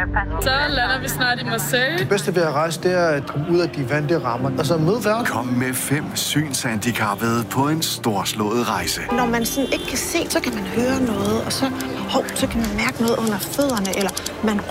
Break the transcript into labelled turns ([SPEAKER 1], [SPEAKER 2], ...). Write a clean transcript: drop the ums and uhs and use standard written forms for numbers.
[SPEAKER 1] Så lander vi snart i Marseille.
[SPEAKER 2] Det bedste ved at rejse, det er at komme ud af de vante rammer. Og så møde verden.
[SPEAKER 3] Kom med 5 synshandicappede på en storslået rejse.
[SPEAKER 4] Når man sådan ikke kan se, så kan man høre noget, og så kan man mærke noget under fødderne, eller man